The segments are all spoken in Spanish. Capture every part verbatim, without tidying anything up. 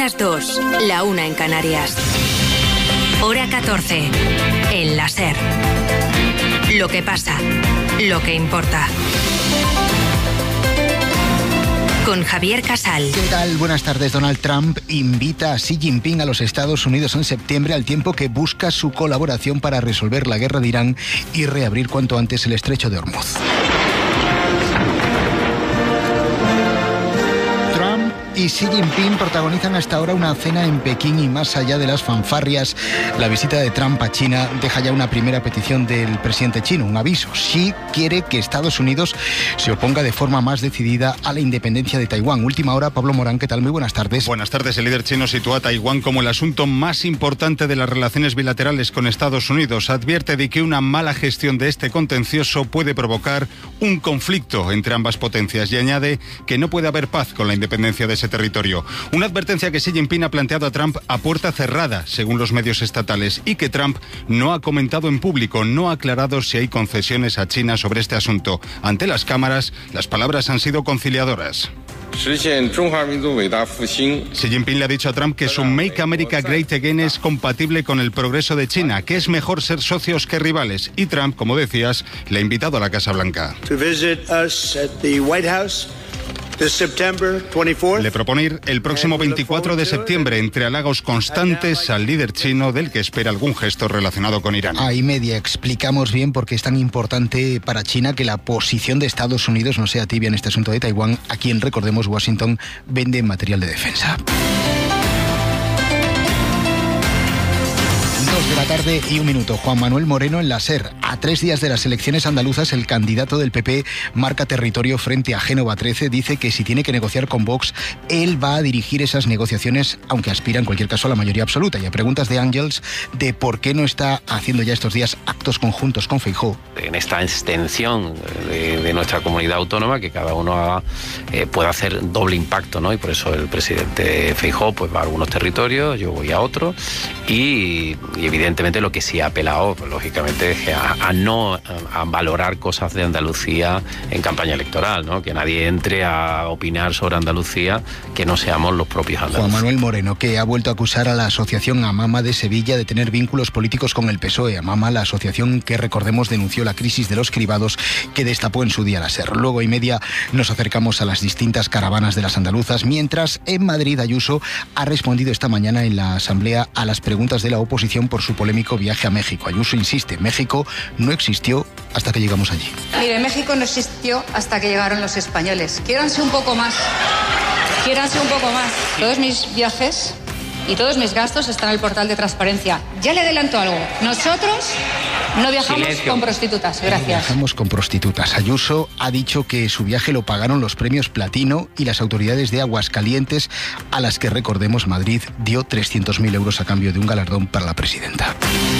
las dos, la una en Canarias. Hora catorce, en la SER. Lo que pasa, lo que importa. Con Javier Casal. ¿Qué tal? Buenas tardes. Donald Trump invita a Xi Jinping a los Estados Unidos en septiembre, al tiempo que busca su colaboración para resolver la guerra de Irán y reabrir cuanto antes el estrecho de Hormuz. Y Xi Jinping protagonizan hasta ahora una cena en Pekín y más allá de las fanfarrias, la visita de Trump a China deja ya una primera petición del presidente chino, un aviso. Xi quiere que Estados Unidos se oponga de forma más decidida a la independencia de Taiwán. Última hora, Pablo Morán, ¿qué tal? Muy buenas tardes. Buenas tardes. El líder chino sitúa a Taiwán como el asunto más importante de las relaciones bilaterales con Estados Unidos. Advierte de que una mala gestión de este contencioso puede provocar un conflicto entre ambas potencias y añade que no puede haber paz con la independencia de ese territorio. Una advertencia que Xi Jinping ha planteado a Trump a puerta cerrada, según los medios estatales, y que Trump no ha comentado en público, no ha aclarado si hay concesiones a China sobre este asunto. Ante las cámaras, las palabras han sido conciliadoras. Xi Jinping le ha dicho a Trump que su Make America Great Again es compatible con el progreso de China, que es mejor ser socios que rivales. Y Trump, como decías, le ha invitado a la Casa Blanca. Le propone ir el próximo veinticuatro de septiembre, entre halagos constantes al líder chino, del que espera algún gesto relacionado con Irán. A y media explicamos bien por qué es tan importante para China que la posición de Estados Unidos no sea tibia en este asunto de Taiwán, a quien, recordemos, Washington vende material de defensa. De la tarde y un minuto. Juan Manuel Moreno en la SER. A tres días de las elecciones andaluzas, el candidato del P P marca territorio frente a Génova trece. Dice que si tiene que negociar con Vox, él va a dirigir esas negociaciones, aunque aspira en cualquier caso a la mayoría absoluta. Y a preguntas de Ángels de por qué no está haciendo ya estos días actos conjuntos con Feijóo. En esta extensión de, de nuestra comunidad autónoma, que cada uno haga, eh, pueda hacer doble impacto, ¿no? Y por eso el presidente Feijóo pues va a algunos territorios, yo voy a otros, y, y evidentemente lo que sí ha apelado, pues, lógicamente, es a, a no a, a valorar cosas de Andalucía en campaña electoral, ¿no? Que nadie entre a opinar sobre Andalucía que no seamos los propios andaluces. Juan Manuel Moreno, que ha vuelto a acusar a la asociación AMAMA de Sevilla de tener vínculos políticos con el P S O E. AMAMA, la asociación que, recordemos, denunció la crisis de los cribados que destapó en su día la SER. Luego y media nos acercamos a las distintas caravanas de las andaluzas, mientras en Madrid Ayuso ha respondido esta mañana en la Asamblea a las preguntas de la oposición por su polémico viaje a México. Ayuso insiste, México no existió hasta que llegamos allí. Mire, México no existió hasta que llegaron los españoles. Quiéranse un poco más. Quiéranse un poco más. Todos mis viajes y todos mis gastos están en el portal de transparencia. Ya le adelanto algo. Nosotros no viajamos Silencio. con prostitutas. Gracias. No viajamos con prostitutas. Ayuso ha dicho que su viaje lo pagaron los premios Platino y las autoridades de Aguascalientes, a las que, recordemos, Madrid dio trescientos mil euros a cambio de un galardón para la presidenta.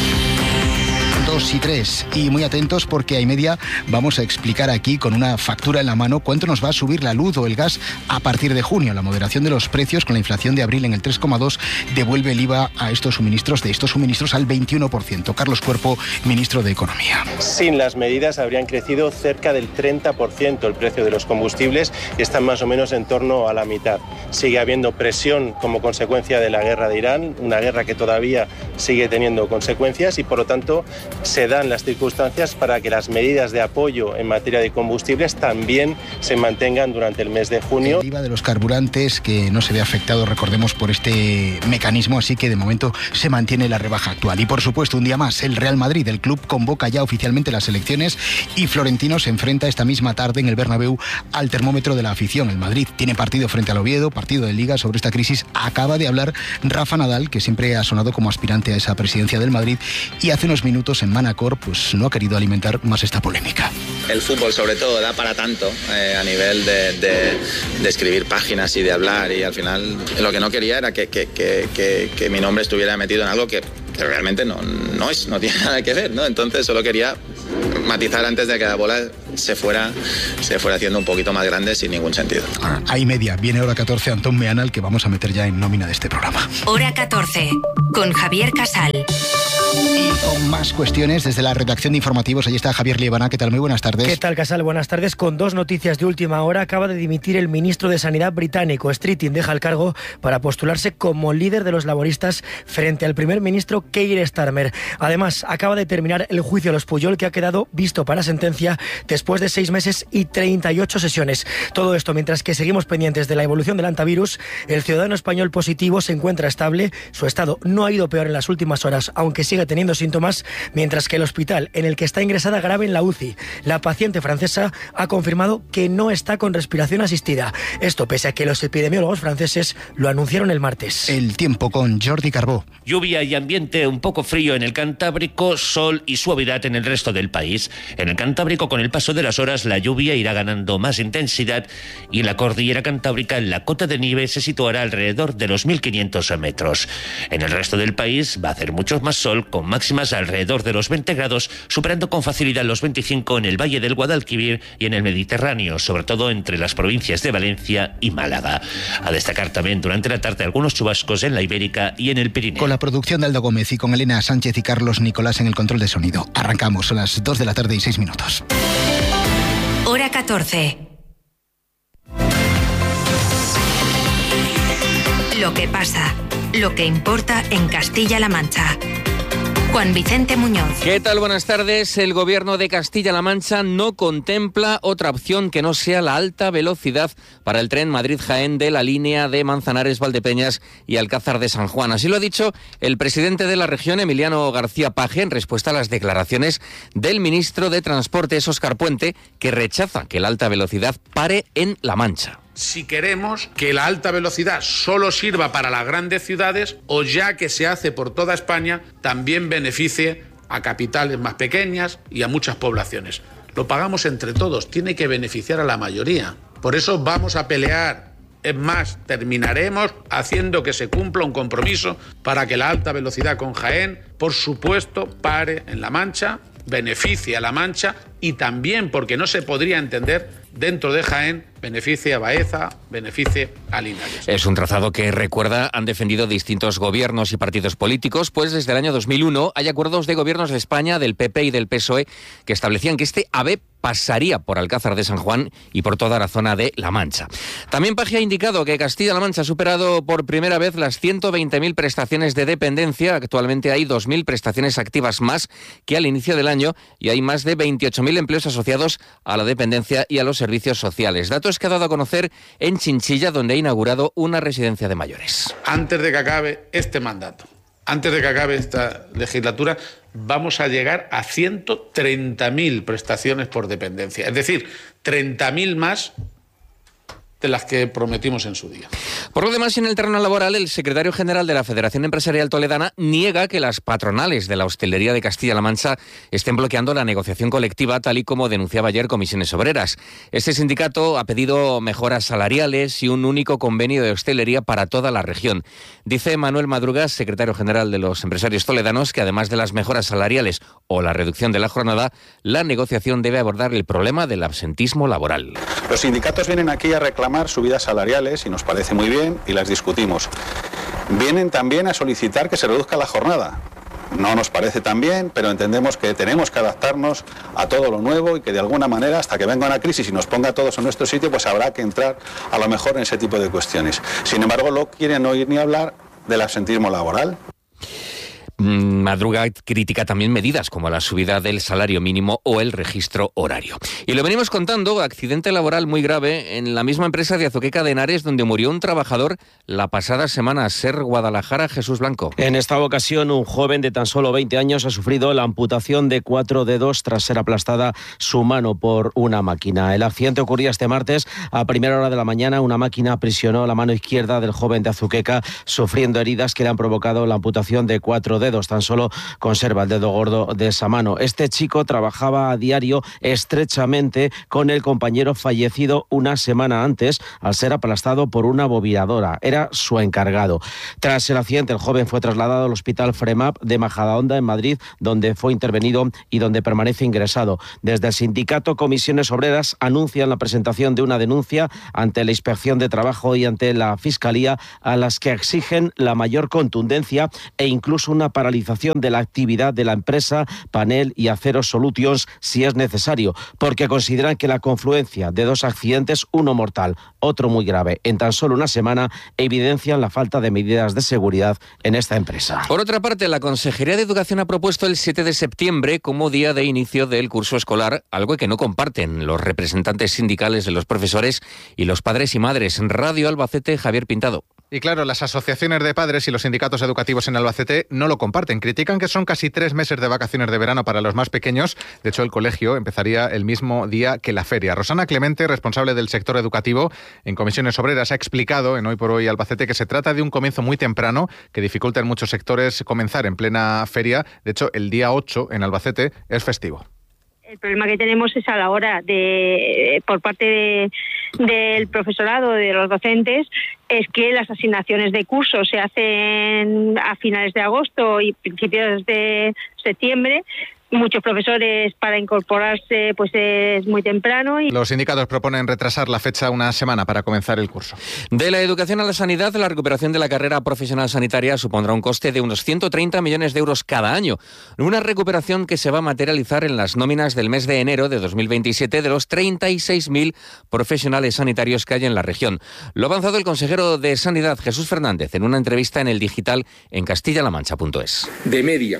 dos y tres. Y muy atentos, porque a y media vamos a explicar aquí con una factura en la mano cuánto nos va a subir la luz o el gas a partir de junio. La moderación de los precios con la inflación de abril en el tres coma dos devuelve el I V A a estos suministros, de estos suministros al veintiuno por ciento. Carlos Cuerpo, ministro de Economía. Sin las medidas habrían crecido cerca del treinta por ciento el precio de los combustibles y están más o menos en torno a la mitad. Sigue habiendo presión como consecuencia de la guerra de Irán, una guerra que todavía sigue teniendo consecuencias, y por lo tanto se dan las circunstancias para que las medidas de apoyo en materia de combustibles también se mantengan durante el mes de junio. El I V A de los carburantes, que no se ve afectado, recordemos, por este mecanismo, así que de momento se mantiene la rebaja actual. Y por supuesto, un día más, el Real Madrid, el club, convoca ya oficialmente las elecciones y Florentino se enfrenta esta misma tarde en el Bernabéu al termómetro de la afición. El Madrid tiene partido frente al Oviedo, partido de Liga. Sobre esta crisis acaba de hablar Rafa Nadal, que siempre ha sonado como aspirante a esa presidencia del Madrid, y hace unos minutos en Manacor pues no ha querido alimentar más esta polémica. El fútbol, sobre todo, da para tanto eh, a nivel de, de, de escribir páginas y de hablar, y al final lo que no quería era que, que, que, que, que mi nombre estuviera metido en algo que, que realmente no, no es, no tiene nada que ver, ¿no? Entonces solo quería matizar antes de que la bola se fuera, se fuera haciendo un poquito más grande sin ningún sentido. Ahí media, viene hora catorce, Antón Meana, el que vamos a meter ya en nómina de este programa. Hora catorce, con Javier Casal. Y con más cuestiones desde la redacción de informativos, allí está Javier Liebana. ¿Qué tal? Muy buenas tardes. ¿Qué tal, Casal? Buenas tardes. Con dos noticias de última hora, acaba de dimitir el ministro de Sanidad británico. Streeting deja el cargo para postularse como líder de los laboristas frente al primer ministro Keir Starmer. Además, acaba de terminar el juicio a los Pujol, que ha quedado visto para sentencia después de seis meses y treinta y ocho sesiones. Todo esto mientras que seguimos pendientes de la evolución del hantavirus. El ciudadano español positivo se encuentra estable. Su estado no ha ido peor en las últimas horas, aunque sigue teniendo síntomas, mientras que el hospital en el que está ingresada grave en la U C I, la paciente francesa, ha confirmado que no está con respiración asistida. Esto pese a que los epidemiólogos franceses lo anunciaron el martes. El tiempo con Jordi Carbó. Lluvia y ambiente un poco frío en el Cantábrico, sol y suavidad en el resto del país. En el Cantábrico, con el paso de las horas, la lluvia irá ganando más intensidad y en la cordillera cantábrica la cota de nieve se situará alrededor de los mil quinientos metros. En el resto del país va a hacer mucho más sol, con máximas alrededor de los veinte grados, superando con facilidad los veinticinco en el Valle del Guadalquivir y en el Mediterráneo, sobre todo entre las provincias de Valencia y Málaga. A destacar también durante la tarde algunos chubascos en la Ibérica y en el Pirineo. Con la producción de Aldo Gómez y con Elena Sánchez y Carlos Nicolás en el control de sonido. Arrancamos a las dos de la tarde y seis minutos. Hora catorce. Lo que pasa, lo que importa en Castilla-La Mancha. Juan Vicente Muñoz. ¿Qué tal? Buenas tardes. El gobierno de Castilla-La Mancha no contempla otra opción que no sea la alta velocidad para el tren Madrid-Jaén de la línea de Manzanares, Valdepeñas y Alcázar de San Juan. Así lo ha dicho el presidente de la región, Emiliano García Paje, en respuesta a las declaraciones del ministro de Transportes, Óscar Puente, que rechaza que la alta velocidad pare en La Mancha. Si queremos que la alta velocidad solo sirva para las grandes ciudades o, ya que se hace por toda España, también beneficie a capitales más pequeñas y a muchas poblaciones. Lo pagamos entre todos, tiene que beneficiar a la mayoría. Por eso vamos a pelear. Es más, terminaremos haciendo que se cumpla un compromiso para que la alta velocidad con Jaén, por supuesto, pare en La Mancha, beneficie a La Mancha y también, porque no se podría entender, dentro de Jaén, beneficie a Baeza, beneficie a Linares. Es un trazado que, recuerda, han defendido distintos gobiernos y partidos políticos, pues desde el año dos mil uno hay acuerdos de gobiernos de España, del P P y del P S O E, que establecían que este AVE pasaría por Alcázar de San Juan y por toda la zona de La Mancha. También Paje ha indicado que Castilla-La Mancha ha superado por primera vez las ciento veinte mil prestaciones de dependencia. Actualmente hay dos mil prestaciones activas más que al inicio del año y hay más de veintiocho mil empleos asociados a la dependencia y a los servicios sociales. Datos que ha dado a conocer en Chinchilla, donde ha inaugurado una residencia de mayores. Antes de que acabe este mandato, antes de que acabe esta legislatura, vamos a llegar a ciento treinta mil prestaciones por dependencia. Es decir, treinta mil más de las que prometimos en su día. Por lo demás, en el terreno laboral, el secretario general de la Federación Empresarial Toledana niega que las patronales de la hostelería de Castilla-La Mancha estén bloqueando la negociación colectiva, tal y como denunciaba ayer Comisiones Obreras. Este sindicato ha pedido mejoras salariales y un único convenio de hostelería para toda la región. Dice Manuel Madrugas, secretario general de los empresarios toledanos, que además de las mejoras salariales o la reducción de la jornada, la negociación debe abordar el problema del absentismo laboral. Los sindicatos vienen aquí a reclamar subidas salariales y nos parece muy bien y las discutimos. Vienen también a solicitar que se reduzca la jornada. No nos parece tan bien, pero entendemos que tenemos que adaptarnos a todo lo nuevo y que de alguna manera, hasta que venga una crisis y nos ponga a todos en nuestro sitio, pues habrá que entrar a lo mejor en ese tipo de cuestiones. Sin embargo, no quieren oír ni hablar del absentismo laboral. Madruga critica también medidas como la subida del salario mínimo o el registro horario. Y lo venimos contando, accidente laboral muy grave en la misma empresa de Azuqueca de Henares, donde murió un trabajador la pasada semana. Ser Guadalajara, Jesús Blanco. En esta ocasión, un joven de tan solo veinte años ha sufrido la amputación de cuatro dedos tras ser aplastada su mano por una máquina. El accidente ocurría este martes a primera hora de la mañana. Una máquina aprisionó la mano izquierda del joven de Azuqueca, sufriendo heridas que le han provocado la amputación de cuatro dedos. dedos, tan solo conserva el dedo gordo de esa mano. Este chico trabajaba a diario estrechamente con el compañero fallecido una semana antes al ser aplastado por una bobinadora. Era su encargado. Tras el accidente, el joven fue trasladado al Hospital Fremap de Majadahonda en Madrid, donde fue intervenido y donde permanece ingresado. Desde el sindicato Comisiones Obreras anuncian la presentación de una denuncia ante la Inspección de Trabajo y ante la Fiscalía, a las que exigen la mayor contundencia e incluso una paralización de la actividad de la empresa Panel y Aceros Solutions si es necesario, porque consideran que la confluencia de dos accidentes, uno mortal, otro muy grave, en tan solo una semana, evidencian la falta de medidas de seguridad en esta empresa. Por otra parte, la Consejería de Educación ha propuesto el siete de septiembre como día de inicio del curso escolar, algo que no comparten los representantes sindicales de los profesores y los padres y madres. Radio Albacete, Javier Pintado. Y claro, las asociaciones de padres y los sindicatos educativos en Albacete no lo comparten. Critican que son casi tres meses de vacaciones de verano para los más pequeños. De hecho, el colegio empezaría el mismo día que la feria. Rosana Clemente, responsable del sector educativo en Comisiones Obreras, ha explicado en Hoy por Hoy Albacete que se trata de un comienzo muy temprano que dificulta en muchos sectores comenzar en plena feria. De hecho, el día ocho en Albacete es festivo. El problema que tenemos es a la hora de, por parte de, del profesorado, de los docentes, es que las asignaciones de cursos se hacen a finales de agosto y principios de septiembre. Muchos profesores para incorporarse pues es muy temprano. Y... Los sindicatos proponen retrasar la fecha una semana para comenzar el curso. De la educación a la sanidad, la recuperación de la carrera profesional sanitaria supondrá un coste de unos ciento treinta millones de euros cada año. Una recuperación que se va a materializar en las nóminas del mes de enero de dos mil veintisiete de los treinta y seis mil profesionales sanitarios que hay en la región. Lo ha avanzado el consejero de Sanidad, Jesús Fernández, en una entrevista en El Digital en castilla la mancha punto es. De media,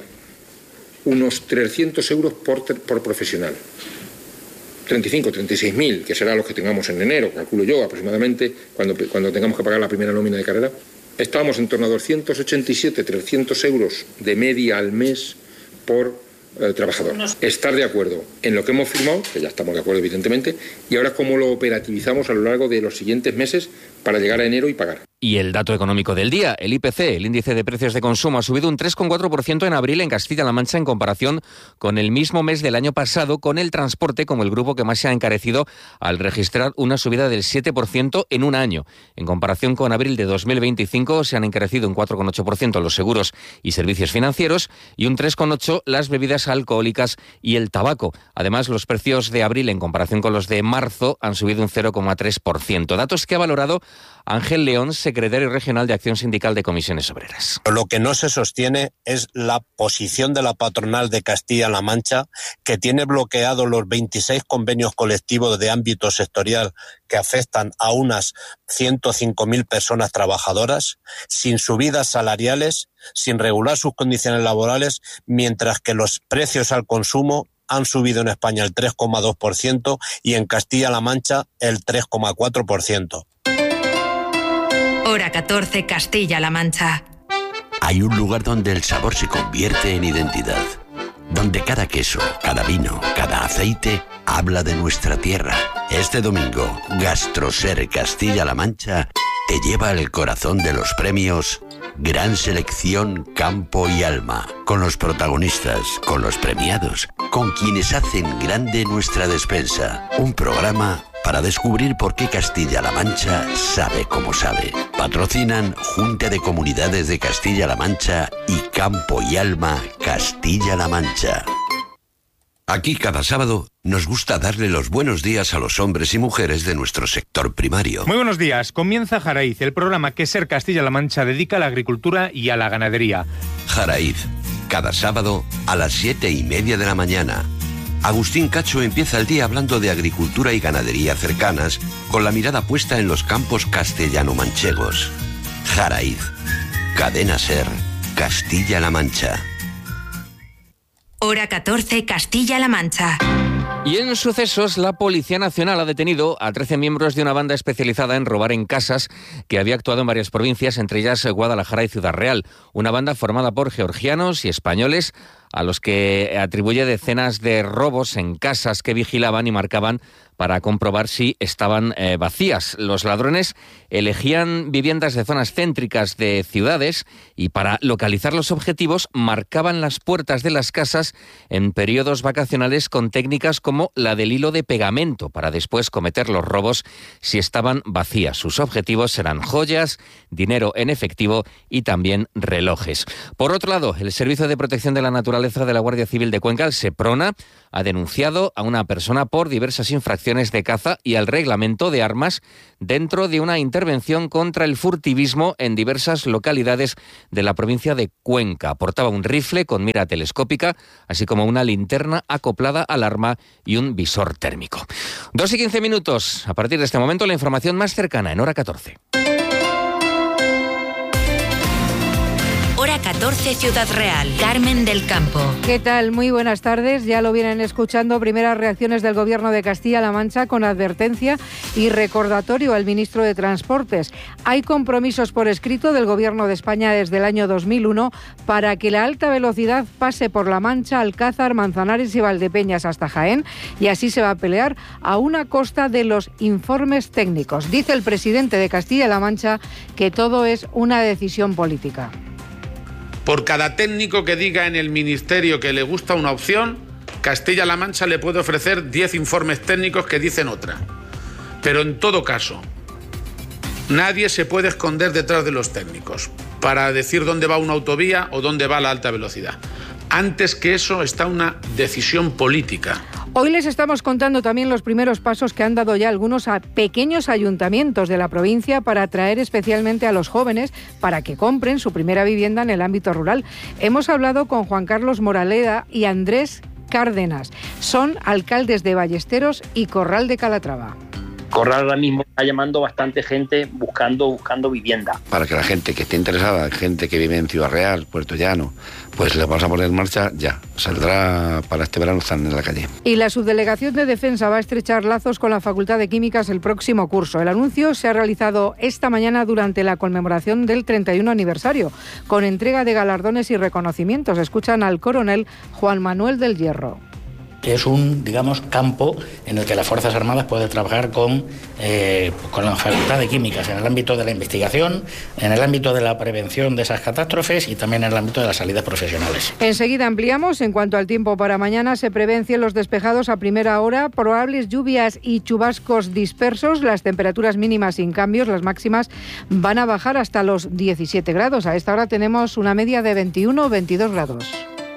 unos trescientos euros por, por profesional. treinta y cinco, treinta y seis mil, que será los que tengamos en enero, calculo yo aproximadamente, cuando, cuando tengamos que pagar la primera nómina de carrera. Estábamos en torno a doscientos ochenta y siete, trescientos euros de media al mes por eh, trabajador. Estar de acuerdo en lo que hemos firmado, que ya estamos de acuerdo evidentemente, y ahora cómo lo operativizamos a lo largo de los siguientes meses para llegar a enero y pagar. Y el dato económico del día, el I P C, el índice de precios de consumo, ha subido un tres coma cuatro por ciento en abril en Castilla-La Mancha en comparación con el mismo mes del año pasado, con el transporte como el grupo que más se ha encarecido al registrar una subida del siete por ciento en un año. En comparación con abril de dos mil veinticinco se han encarecido un cuatro coma ocho por ciento los seguros y servicios financieros y un tres coma ocho por ciento las bebidas alcohólicas y el tabaco. Además, los precios de abril en comparación con los de marzo han subido un cero coma tres por ciento. Datos que ha valorado Ángel León, secretario regional de Acción Sindical de Comisiones Obreras. Lo que no se sostiene es la posición de la patronal de Castilla-La Mancha, que tiene bloqueados los veintiséis convenios colectivos de ámbito sectorial que afectan a unas ciento cinco mil personas trabajadoras, sin subidas salariales, sin regular sus condiciones laborales, mientras que los precios al consumo han subido en España el tres coma dos por ciento y en Castilla-La Mancha el tres coma cuatro por ciento. Hora catorce, Castilla-La Mancha. Hay un lugar donde el sabor se convierte en identidad, donde cada queso, cada vino, cada aceite habla de nuestra tierra. Este domingo, Gastroser Castilla-La Mancha te lleva al corazón de los premios Gran Selección Campo y Alma, con los protagonistas, con los premiados, con quienes hacen grande nuestra despensa. Un programa para descubrir por qué Castilla-La Mancha sabe como sabe. Patrocinan Junta de Comunidades de Castilla-La Mancha y Campo y Alma Castilla-La Mancha. Aquí cada sábado nos gusta darle los buenos días a los hombres y mujeres de nuestro sector primario. Muy buenos días. Comienza Jaraíz, el programa que Ser Castilla-La Mancha dedica a la agricultura y a la ganadería. Jaraíz, cada sábado a las siete y media de la mañana. Agustín Cacho empieza el día hablando de agricultura y ganadería cercanas, con la mirada puesta en los campos castellano-manchegos. Jaraíz, Cadena Ser, Castilla-La Mancha. Hora catorce, Castilla-La Mancha. Y en sucesos, la Policía Nacional ha detenido a trece miembros de una banda especializada en robar en casas que había actuado en varias provincias, entre ellas Guadalajara y Ciudad Real. Una banda formada por georgianos y españoles a los que atribuye decenas de robos en casas que vigilaban y marcaban para comprobar si estaban eh, vacías. Los ladrones elegían viviendas de zonas céntricas de ciudades y para localizar los objetivos marcaban las puertas de las casas en periodos vacacionales con técnicas como la del hilo de pegamento para después cometer los robos si estaban vacías. Sus objetivos eran joyas, dinero en efectivo y también relojes. Por otro lado, el Servicio de Protección de la Naturaleza de la Guardia Civil de Cuenca, el SEPRONA, ha denunciado a una persona por diversas infracciones de caza y al reglamento de armas dentro de una intervención contra el furtivismo en diversas localidades de la provincia de Cuenca. Portaba un rifle con mira telescópica, así como una linterna acoplada al arma y un visor térmico. Dos y quince minutos. A partir de este momento, la información más cercana en hora catorce. Hora catorce, Ciudad Real. Carmen del Campo. ¿Qué tal? Muy buenas tardes. Ya lo vienen escuchando. Primeras reacciones del Gobierno de Castilla-La Mancha con advertencia y recordatorio al ministro de Transportes. Hay compromisos por escrito del Gobierno de España desde el año dos mil uno para que la alta velocidad pase por La Mancha, Alcázar, Manzanares y Valdepeñas hasta Jaén, y así se va a pelear a una costa de los informes técnicos. Dice el presidente de Castilla-La Mancha que todo es una decisión política. Por cada técnico que diga en el ministerio que le gusta una opción, Castilla-La Mancha le puede ofrecer diez informes técnicos que dicen otra. Pero en todo caso, nadie se puede esconder detrás de los técnicos para decir dónde va una autovía o dónde va la alta velocidad. Antes que eso está una decisión política. Hoy les estamos contando también los primeros pasos que han dado ya algunos a pequeños ayuntamientos de la provincia para atraer especialmente a los jóvenes para que compren su primera vivienda en el ámbito rural. Hemos hablado con Juan Carlos Moraleda y Andrés Cárdenas. Son alcaldes de Ballesteros y Corral de Calatrava. Corral ahora mismo está llamando bastante gente buscando buscando vivienda. Para que la gente que esté interesada, gente que vive en Ciudad Real, Puerto Llano, pues le vamos a poner en marcha ya. Saldrá para este verano, están en la calle. Y la Subdelegación de Defensa va a estrechar lazos con la Facultad de Químicas el próximo curso. El anuncio se ha realizado esta mañana durante la conmemoración del treinta y uno aniversario, con entrega de galardones y reconocimientos. Escuchan al coronel Juan Manuel del Hierro. Es un, digamos, campo en el que las Fuerzas Armadas pueden trabajar con, eh, con la Facultad de Químicas, en el ámbito de la investigación, en el ámbito de la prevención de esas catástrofes y también en el ámbito de las salidas profesionales. Enseguida ampliamos. En cuanto al tiempo para mañana, se prevén cielos despejados a primera hora, probables lluvias y chubascos dispersos, las temperaturas mínimas sin cambios, las máximas van a bajar hasta los diecisiete grados. A esta hora tenemos una media de veintiuno o veintidós grados.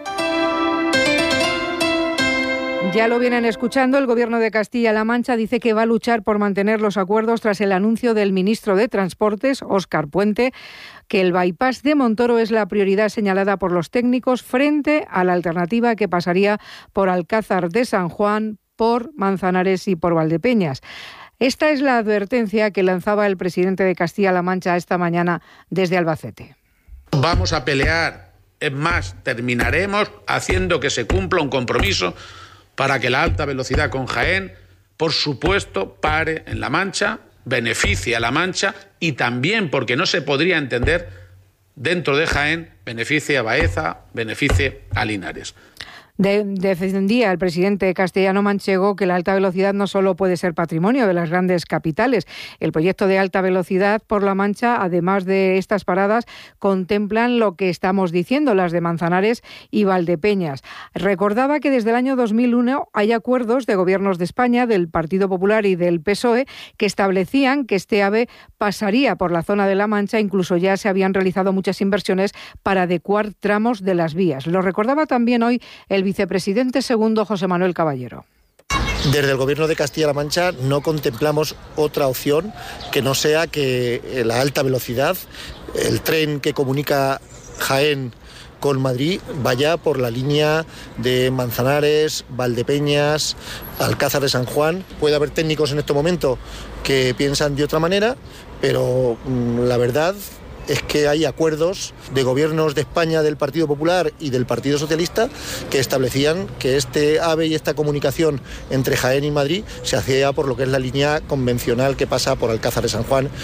Ya lo vienen escuchando, el Gobierno de Castilla-La Mancha dice que va a luchar por mantener los acuerdos tras el anuncio del ministro de Transportes, Óscar Puente, que el bypass de Montoro es la prioridad señalada por los técnicos frente a la alternativa que pasaría por Alcázar de San Juan, por Manzanares y por Valdepeñas. Esta es la advertencia que lanzaba el presidente de Castilla-La Mancha esta mañana desde Albacete. Vamos a pelear, es más, terminaremos haciendo que se cumpla un compromiso para que la alta velocidad con Jaén, por supuesto, pare en La Mancha, beneficie a La Mancha y también, porque no se podría entender, dentro de Jaén, beneficie a Baeza, beneficie a Linares. De, defendía el presidente castellano manchego que la alta velocidad no solo puede ser patrimonio de las grandes capitales. El proyecto de alta velocidad por La Mancha, además de estas paradas, contemplan lo que estamos diciendo, las de Manzanares y Valdepeñas. Recordaba que desde el año dos mil uno hay acuerdos de gobiernos de España, del Partido Popular y del P S O E, que establecían que este AVE pasaría por la zona de La Mancha. Incluso ya se habían realizado muchas inversiones para adecuar tramos de las vías. Lo recordaba también hoy el vicepresidente segundo José Manuel Caballero. Desde el Gobierno de Castilla-La Mancha no contemplamos otra opción que no sea que la alta velocidad, el tren que comunica Jaén con Madrid, vaya por la línea de Manzanares, Valdepeñas, Alcázar de San Juan. Puede haber técnicos en este momento que piensan de otra manera, pero mmm, la verdad es que hay acuerdos de gobiernos de España, del Partido Popular y del Partido Socialista, que establecían que este AVE y esta comunicación entre Jaén y Madrid se hacía por lo que es la línea convencional que pasa por Alcázar de San Juan.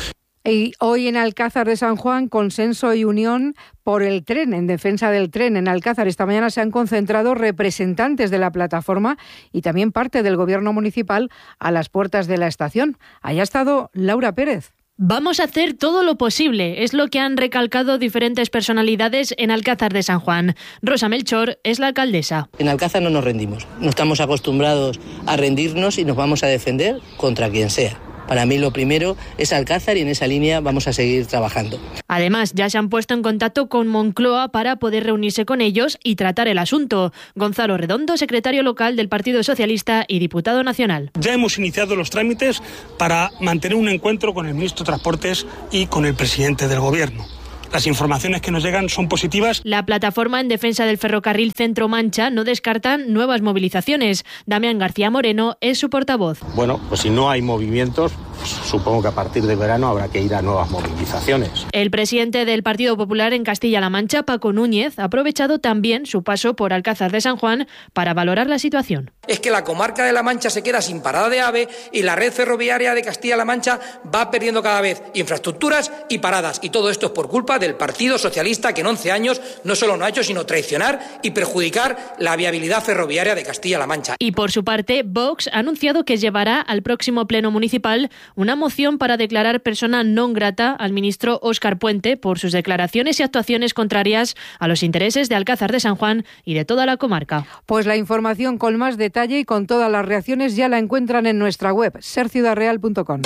Y hoy en Alcázar de San Juan, consenso y unión por el tren, en defensa del tren. En Alcázar esta mañana se han concentrado representantes de la plataforma y también parte del gobierno municipal a las puertas de la estación. Allá ha estado Laura Pérez. Vamos a hacer todo lo posible, es lo que han recalcado diferentes personalidades en Alcázar de San Juan. Rosa Melchor es la alcaldesa. En Alcázar no nos rendimos, no estamos acostumbrados a rendirnos y nos vamos a defender contra quien sea. Para mí lo primero es Alcázar y en esa línea vamos a seguir trabajando. Además, ya se han puesto en contacto con Moncloa para poder reunirse con ellos y tratar el asunto. Gonzalo Redondo, secretario local del Partido Socialista y diputado nacional. Ya hemos iniciado los trámites para mantener un encuentro con el ministro de Transportes y con el presidente del Gobierno. Las informaciones que nos llegan son positivas. La plataforma en defensa del ferrocarril Centro-Mancha no descartan nuevas movilizaciones. Damián García Moreno es su portavoz. Bueno, pues si no hay movimientos, pues supongo que a partir de verano habrá que ir a nuevas movilizaciones. El presidente del Partido Popular en Castilla-La Mancha, Paco Núñez, ha aprovechado también su paso por Alcázar de San Juan para valorar la situación. Es que la comarca de La Mancha se queda sin parada de AVE y la red ferroviaria de Castilla-La Mancha va perdiendo cada vez infraestructuras y paradas. Y todo esto es por culpa de del Partido Socialista, que en once años no solo no ha hecho sino traicionar y perjudicar la viabilidad ferroviaria de Castilla-La Mancha. Y por su parte, Vox ha anunciado que llevará al próximo pleno municipal una moción para declarar persona non grata al ministro Óscar Puente por sus declaraciones y actuaciones contrarias a los intereses de Alcázar de San Juan y de toda la comarca. Pues la información con más detalle y con todas las reacciones ya la encuentran en nuestra web, ser ciudad real punto com.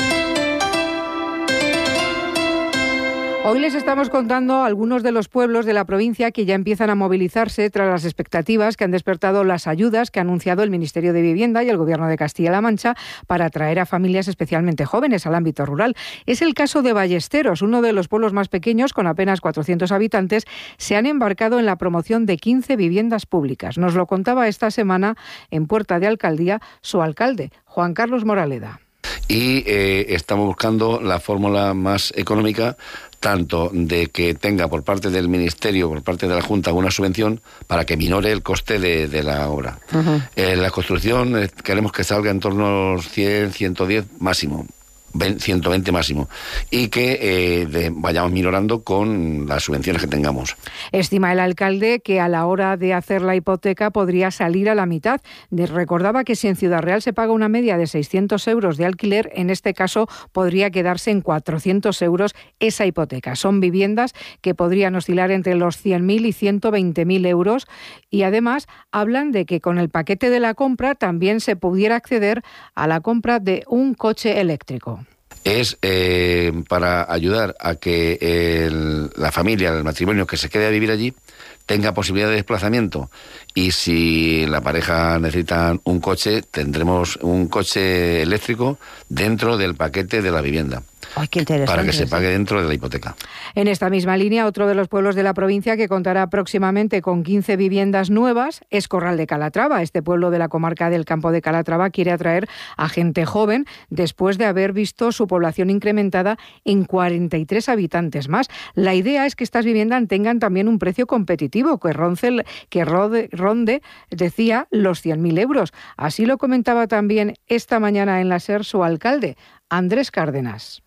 Hoy les estamos contando algunos de los pueblos de la provincia que ya empiezan a movilizarse tras las expectativas que han despertado las ayudas que ha anunciado el Ministerio de Vivienda y el Gobierno de Castilla-La Mancha para atraer a familias especialmente jóvenes al ámbito rural. Es el caso de Ballesteros, uno de los pueblos más pequeños con apenas cuatrocientos habitantes. Se han embarcado en la promoción de quince viviendas públicas. Nos lo contaba esta semana en Puerta de Alcaldía su alcalde, Juan Carlos Moraleda. Y eh, estamos buscando la fórmula más económica, tanto de que tenga por parte del Ministerio, por parte de la Junta, una subvención para que minore el coste de, de la obra. Uh-huh. Eh, la construcción eh, queremos que salga en torno a los cien, ciento diez máximo. ciento veinte máximo, y que eh, de, vayamos minorando con las subvenciones que tengamos. Estima el alcalde que a la hora de hacer la hipoteca podría salir a la mitad. Recordaba que si en Ciudad Real se paga una media de seiscientos euros de alquiler, en este caso podría quedarse en cuatrocientos euros esa hipoteca. Son viviendas que podrían oscilar entre los cien mil y ciento veinte mil euros, y además hablan de que con el paquete de la compra también se pudiera acceder a la compra de un coche eléctrico. Es eh, para ayudar a que el, la familia, el matrimonio que se quede a vivir allí tenga posibilidad de desplazamiento, y si la pareja necesita un coche, tendremos un coche eléctrico dentro del paquete de la vivienda. Ay, qué interesante. Para que se pague dentro de la hipoteca. En esta misma línea, otro de los pueblos de la provincia que contará próximamente con quince viviendas nuevas es Corral de Calatrava. Este pueblo de la comarca del Campo de Calatrava quiere atraer a gente joven después de haber visto su población incrementada en cuarenta y tres habitantes más. La idea es que estas viviendas tengan también un precio competitivo, que, ronce, que rode, ronde, decía, los cien mil euros. Así lo comentaba también esta mañana en la SER su alcalde, Andrés Cárdenas.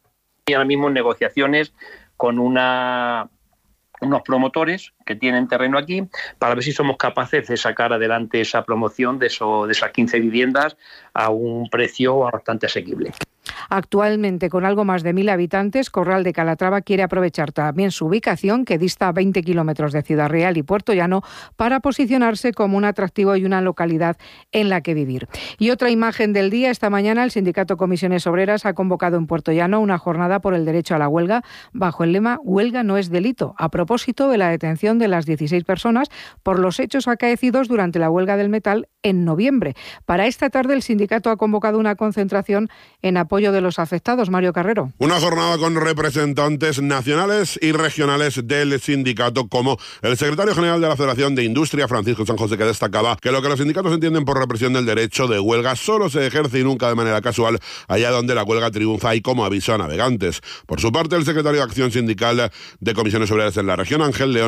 Y ahora mismo en negociaciones con una, unos promotores que tienen terreno aquí para ver si somos capaces de sacar adelante esa promoción de, eso, de esas quince viviendas a un precio bastante asequible. Actualmente, con algo más de mil habitantes, Corral de Calatrava quiere aprovechar también su ubicación, que dista a veinte kilómetros de Ciudad Real y Puerto Llano, para posicionarse como un atractivo y una localidad en la que vivir. Y otra imagen del día: esta mañana el sindicato Comisiones Obreras ha convocado en Puerto Llano una jornada por el derecho a la huelga, bajo el lema "Huelga no es delito", a propósito de la detención de las dieciséis personas por los hechos acaecidos durante la huelga del metal en noviembre. Para esta tarde el sindicato ha convocado una concentración en apoyo de los afectados. Mario Carrero. Una jornada con representantes nacionales y regionales del sindicato, como el secretario general de la Federación de Industria, Francisco San José, que destacaba que lo que los sindicatos entienden por represión del derecho de huelga solo se ejerce y nunca de manera casual allá donde la huelga triunfa y como aviso a navegantes. Por su parte, el secretario de Acción Sindical de Comisiones Obreras en la región, Ángel León, recordó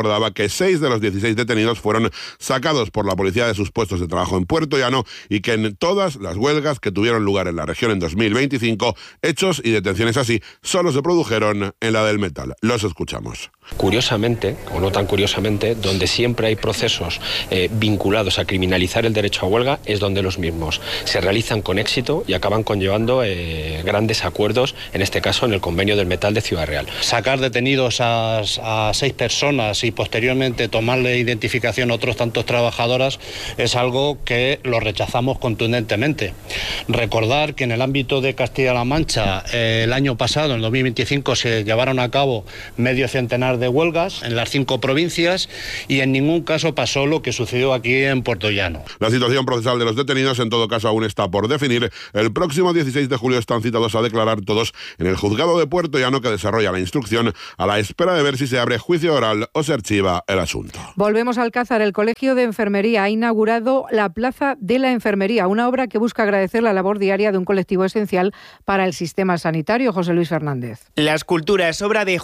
recordaba que seis de los dieciséis detenidos fueron sacados por la policía de sus puestos de trabajo en Puerto Llano y que en todas las huelgas que tuvieron lugar en la región en dos mil veinticinco, hechos y detenciones así solo se produjeron en la del metal. Los escuchamos. Curiosamente, o no tan curiosamente, donde siempre hay procesos eh, vinculados a criminalizar el derecho a huelga, es donde los mismos se realizan con éxito y acaban conllevando eh, grandes acuerdos, en este caso en el convenio del metal de Ciudad Real. Sacar detenidos a, a seis personas y posteriormente tomarle identificación a otros tantos trabajadoras es algo que lo rechazamos contundentemente. Recordar que en el ámbito de Castilla-La Mancha eh, el año pasado, en dos mil veinticinco, se llevaron a cabo medio centenar de huelgas en las cinco provincias y en ningún caso pasó lo que sucedió aquí en Puerto Llano. La situación procesal de los detenidos en todo caso aún está por definir. El próximo dieciséis de julio están citados a declarar todos en el juzgado de Puerto Llano, que desarrolla la instrucción a la espera de ver si se abre juicio oral o se archiva el asunto. Volvemos a Alcázar. El Colegio de Enfermería ha inaugurado la Plaza de la Enfermería, una obra que busca agradecer la labor diaria de un colectivo esencial para el sistema sanitario. José Luis Fernández. La escultura es obra de